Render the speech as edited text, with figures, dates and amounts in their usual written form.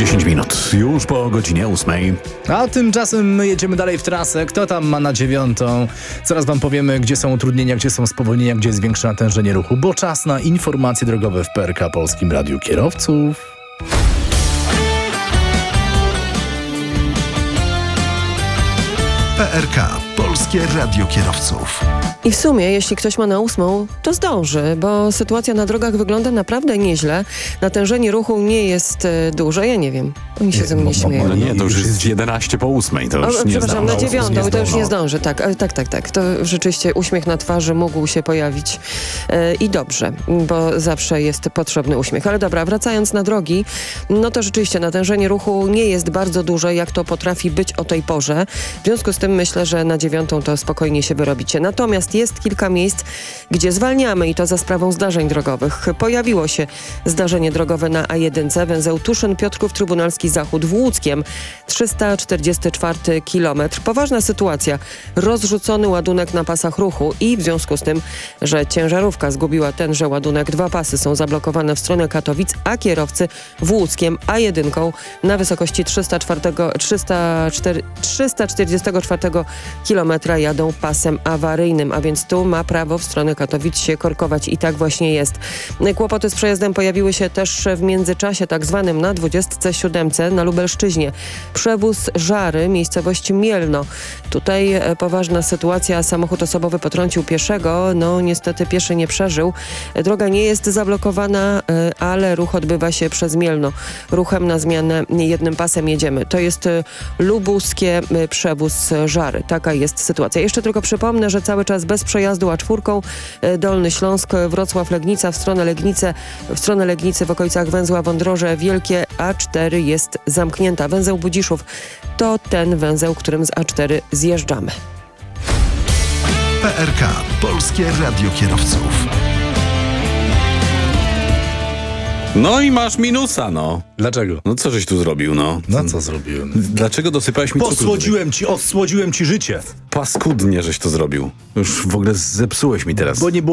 10 minut, już po godzinie 8. A tymczasem my jedziemy dalej w trasę. Kto tam ma na 9? Zaraz wam powiemy, gdzie są utrudnienia, gdzie są spowolnienia, gdzie jest większe natężenie ruchu, bo czas na informacje drogowe w PRK Polskim Radiu Kierowców. PRK Polskie Radio Kierowców. I w sumie, jeśli ktoś ma na 8, to zdąży, bo sytuacja na drogach wygląda naprawdę nieźle. Natężenie ruchu nie jest duże, ja nie wiem. Oni się ze mnie śmieją. No nie, to już jest 11 po 8, to już nie przepraszam, na zdążą. 9 to już nie zdąży. Tak. To rzeczywiście uśmiech na twarzy mógł się pojawić i dobrze, bo zawsze jest potrzebny uśmiech. Ale dobra, wracając na drogi, no to rzeczywiście natężenie ruchu nie jest bardzo duże, jak to potrafi być o tej porze. W związku z tym myślę, że na 9 to spokojnie się wyrobicie. Natomiast jest kilka miejsc, gdzie zwalniamy i to za sprawą zdarzeń drogowych. Pojawiło się zdarzenie drogowe na A1, węzeł Tuszyn-Piotrków Trybunalski Zachód w Łódzkiem, 344 km. Poważna sytuacja. Rozrzucony ładunek na pasach ruchu i w związku z tym, że ciężarówka zgubiła tenże ładunek, 2 pasy są zablokowane w stronę Katowic, a kierowcy w Łódzkiem A1 na wysokości 344 km jadą pasem awaryjnym, a więc tu ma prawo w stronę Katowic się korkować i tak właśnie jest. Kłopoty z przejazdem pojawiły się też w międzyczasie tak zwanym na 27 na Lubelszczyźnie. Przewóz Żary, miejscowość Mielno. Tutaj poważna sytuacja. Samochód osobowy potrącił pieszego. No niestety pieszy nie przeżył. Droga nie jest zablokowana, ale ruch odbywa się przez Mielno. Ruchem na zmianę jednym pasem jedziemy. To jest lubuskie przewóz Żary. Taka jest sytuacja. Jeszcze tylko przypomnę, że cały czas bez przejazdu A4 Dolny Śląsk, Wrocław-Legnica w stronę Legnicy w okolicach węzła Wądroże Wielkie A4 jest zamknięta. Węzeł Budziszów to ten węzeł, którym z A4 zjeżdżamy. PRK Polskie Radio Kierowców. No i masz minusa, no. Dlaczego? No co żeś tu zrobił, no? No co zrobiłem? Dlaczego dosypałeś mi cukru? Odsłodziłem ci życie. Paskudnie żeś to zrobił. Już w ogóle zepsułeś mi teraz. Bo nie było